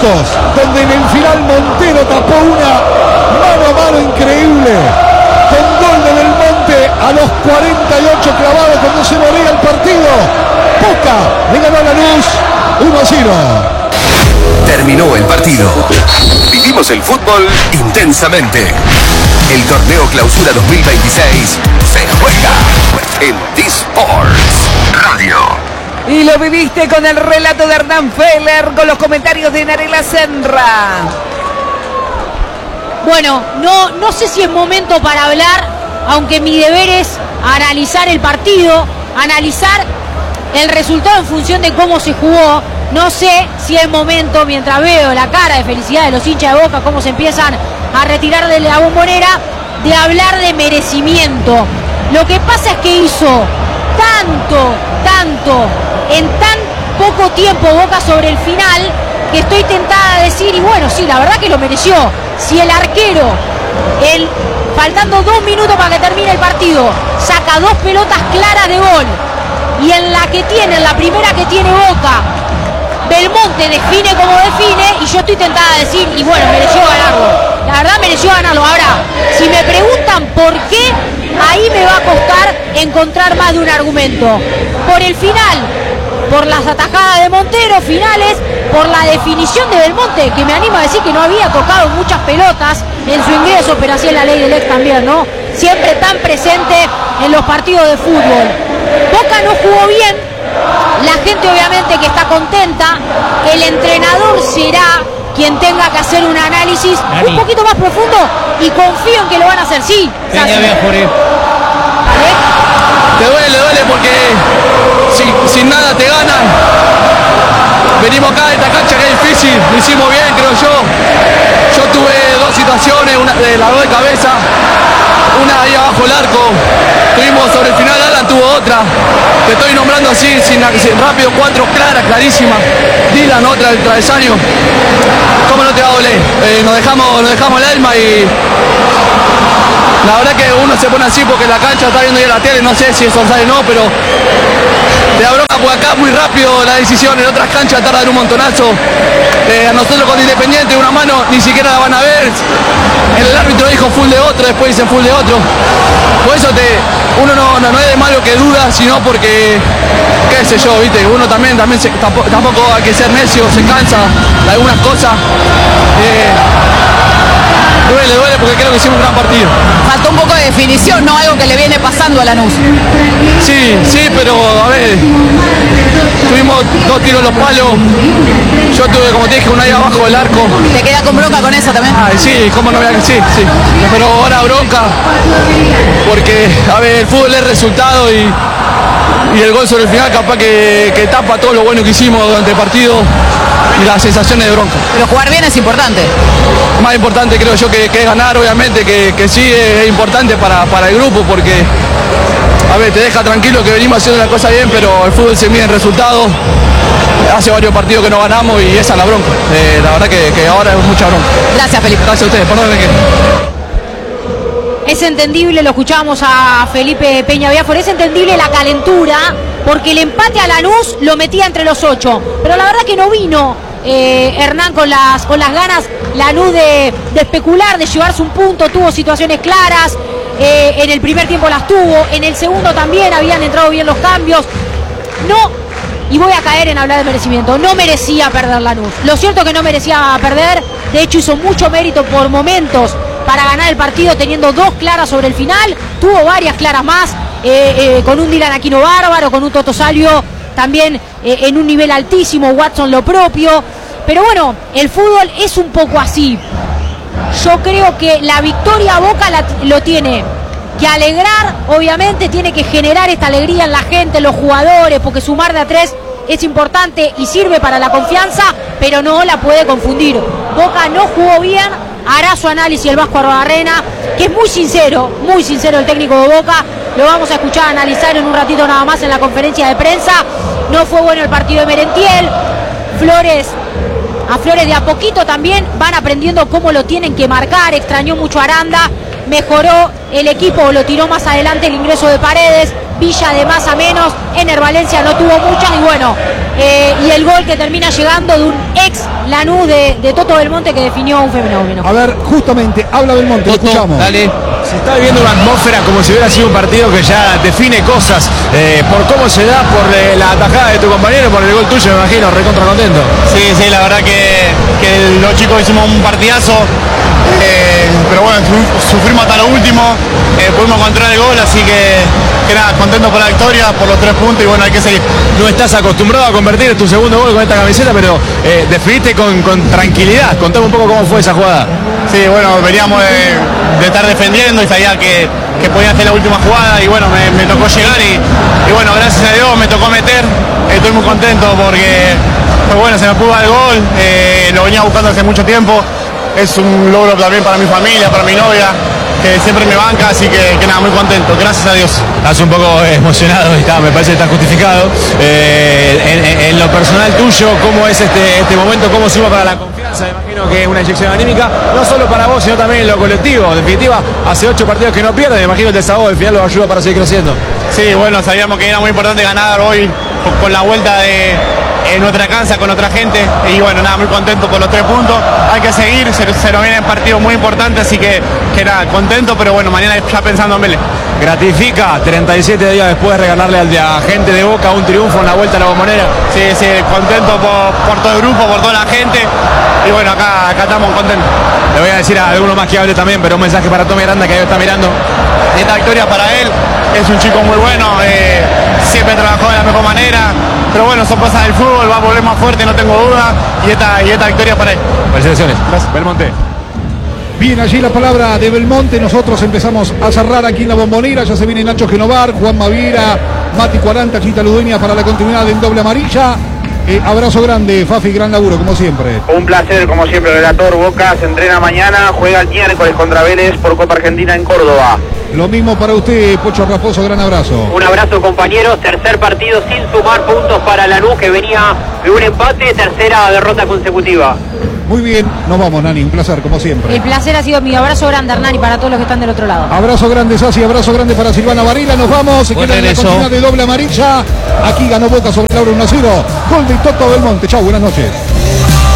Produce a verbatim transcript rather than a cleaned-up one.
minutos, donde en el final Montero tapó una mano a mano increíble, con gol de Del Monte a los cuarenta y ocho clavados cuando se moría el partido. Boca le ganó a Lanús uno a cero. Terminó el partido. Vivimos el fútbol intensamente. El torneo Clausura dos mil veintiséis se juega en D-Sports Radio. Y lo viviste con el relato de Hernán Feller, con los comentarios de Narela Senra. Bueno, no, no sé si es momento para hablar, aunque mi deber es analizar el partido, analizar el resultado en función de cómo se jugó. No sé si es momento, mientras veo la cara de felicidad de los hinchas de Boca, cómo se empiezan a retirar de la bombonera, de hablar de merecimiento. Lo que pasa es que hizo tanto, tanto, en tan poco tiempo Boca sobre el final, que estoy tentada a decir, y bueno, sí, la verdad que lo mereció. Si el arquero, el, faltando dos minutos para que termine el partido, saca dos pelotas claras de gol, y en la que tiene, en la primera que tiene Boca, Belmonte define como define, y yo estoy tentada a decir, y bueno, mereció ganarlo. La verdad mereció ganarlo. Ahora, si me preguntan por qué, ahí me va a costar encontrar más de un argumento. Por el final, por las atajadas de Montero finales, por la definición de Belmonte, que me animo a decir que no había tocado muchas pelotas en su ingreso, pero así es la ley del ex también, ¿no? Siempre tan presente en los partidos de fútbol. Boca no jugó bien. La gente obviamente que está contenta, el entrenador será quien tenga que hacer un análisis Dani. un poquito más profundo, y confío en que lo van a hacer. Sí, Peña, bien, Jorge. ¿Vale? Te duele, duele porque sin, sin nada te ganan. Venimos acá de esta cancha que es difícil, lo hicimos bien, creo yo. Yo tuve dos situaciones, una de las dos de cabeza, una ahí abajo el arco. Tuvimos sobre el final, Alan tuvo otra. Te estoy nombrando así, sin, sin rápido, cuatro claras, clarísimas. Dylan, otra del travesaño. ¿Cómo no te va a doler? Eh, nos dejamos, nos dejamos el alma y la verdad que uno se pone así porque la cancha está viendo ya la tele, no sé si es offside o no, pero te da bronca porque acá muy rápido la decisión, en otras canchas tardan un montonazo. Eh, a nosotros con Independiente una mano ni siquiera la van a ver. El árbitro dijo full de otro, después dicen full de otro. Por eso te, uno no, no, no es de malo que duda, sino porque, qué sé yo, viste, uno también, también se, tampoco, tampoco hay que ser necio, se cansa de algunas cosas. Eh, duele, duele porque creo que hicimos un gran partido. Faltó un poco de definición, ¿no? Algo que le viene pasando a Lanús. Sí, sí, pero a ver, tuvimos dos tiros en los palos. Yo tuve, como te dije, una ahí abajo del arco. ¿Te queda con bronca con esa también? Ah, sí, cómo no voy a... Sí, sí. Pero ahora bronca, porque, a ver, el fútbol es resultado y, y el gol sobre el final capaz que, que tapa todo lo bueno que hicimos durante el partido y las sensaciones de bronca. Pero jugar bien es importante. Más importante creo yo que, que es ganar, obviamente, que, que sí es, es importante para, para el grupo, porque, a ver, te deja tranquilo que venimos haciendo la cosa bien, pero el fútbol se mide en resultados. Hace varios partidos que no ganamos y esa es la bronca. Eh, la verdad que, que ahora es mucha bronca. Gracias, Felipe. Gracias a ustedes, perdónenme que... Es entendible, lo escuchábamos a Felipe Peña Biafora, es entendible la calentura, porque el empate a Lanús lo metía entre los ocho. Pero la verdad que no vino eh, Hernán con las, con las ganas, Lanús de, de especular, de llevarse un punto, tuvo situaciones claras, eh, en el primer tiempo las tuvo, en el segundo también habían entrado bien los cambios. No... Y voy a caer en hablar de merecimiento. No merecía perder Lanús. Lo cierto es que no merecía perder. De hecho, hizo mucho mérito por momentos para ganar el partido, teniendo dos claras sobre el final. Tuvo varias claras más, eh, eh, con un Dylan Aquino bárbaro, con un Toto Salvio también eh, en un nivel altísimo. Watson lo propio. Pero bueno, el fútbol es un poco así. Yo creo que la victoria a Boca la, lo tiene que alegrar, obviamente, tiene que generar esta alegría en la gente, en los jugadores, porque sumar de a tres es importante y sirve para la confianza, pero no la puede confundir. Boca no jugó bien, hará su análisis el Vasco Arbarrena, que es muy sincero, muy sincero el técnico de Boca. Lo vamos a escuchar analizar en un ratito nada más en la conferencia de prensa. No fue bueno el partido de Merentiel. Flores, a Flores de a poquito también van aprendiendo cómo lo tienen que marcar. Extrañó mucho a Aranda, mejoró el equipo, lo tiró más adelante el ingreso de Paredes. Villa de más a menos, Ener Valencia no tuvo muchas y bueno, eh, y el gol que termina llegando de un ex Lanús de, de Toto Belmonte que definió un fenómeno. A ver, justamente, habla Belmonte, lo escuchamos. Dale. Se está viviendo una atmósfera como si hubiera sido un partido que ya define cosas eh, por cómo se da, por eh, la atajada de tu compañero, por el gol tuyo, me imagino, recontra contento. Sí, sí, la verdad que, que los chicos hicimos un partidazo, eh, pero bueno, sufrimos hasta lo último, eh, pudimos encontrar el gol, así que, que nada, contento por la victoria, por los tres puntos y bueno, hay que seguir. No estás acostumbrado a convertir tu segundo gol con esta camiseta, pero eh, definiste con, con tranquilidad. Contame un poco cómo fue esa jugada. Sí, bueno, veníamos de, de estar defendiendo y sabía que, que podía hacer la última jugada y bueno, me, me tocó llegar y, y bueno, gracias a Dios me tocó meter. Estoy muy contento porque pues bueno, se me pudo dar el gol, eh, lo venía buscando hace mucho tiempo. Es un logro también para mi familia, para mi novia, que siempre me banca, así que, que nada, muy contento, gracias a Dios. Estás un poco emocionado, está, me parece que está justificado. Eh, en, en lo personal tuyo, ¿cómo es este, este momento? ¿Cómo suma para la confianza? Me imagino que es una inyección anímica, no solo para vos, sino también en lo colectivo. En definitiva, hace ocho partidos que no pierden, me imagino el desahogo del final lo ayuda para seguir creciendo. Sí, bueno, sabíamos que era muy importante ganar hoy con, con la vuelta de en nuestra casa, con otra gente y bueno, nada, muy contento por los tres puntos. Hay que seguir, se, se nos vienen partidos muy importantes, así que, que nada, contento, pero bueno, mañana ya pensando en Vélez. Gratifica treinta y siete días después de regalarle al de a gente de Boca un triunfo en la vuelta a la Bombonera. Sí, sí, contento por, por todo el grupo, por toda la gente y bueno, acá, acá estamos contentos. Le voy a decir a alguno más que hable también, pero un mensaje para Tommy Aranda que ahí está mirando. Esta victoria para él, es un chico muy bueno, eh, siempre trabajó de la mejor manera, pero bueno, son cosas del fútbol, va a volver más fuerte, no tengo duda, y esta, y esta victoria para él. Felicitaciones. Gracias. Belmonte. Bien, allí la palabra de Belmonte. Nosotros empezamos a cerrar aquí en la Bombonera. Ya se viene Nacho Genovar, Juan Mavira, Mati cuarenta, Chita Ludueña para la continuidad en doble amarilla. Eh, abrazo grande, Fafi, gran laburo, como siempre. Un placer, como siempre, relator. Boca se entrena mañana, juega el miércoles contra Vélez por Copa Argentina en Córdoba. Lo mismo para usted, Pocho Raposo, gran abrazo. Un abrazo, compañeros. Tercer partido sin sumar puntos para Lanús, que venía de un empate, tercera derrota consecutiva. Muy bien, nos vamos, Nani, un placer, como siempre. El placer ha sido mío. Abrazo grande, Hernán, y para todos los que están del otro lado. Abrazo grande, Sasi, abrazo grande para Silvana Varela. Nos vamos, se queda en la continuidad de doble amarilla. Aquí ganó Boca sobre Laura uno a cero. Gol de Toto Belmonte. Chau, buenas noches.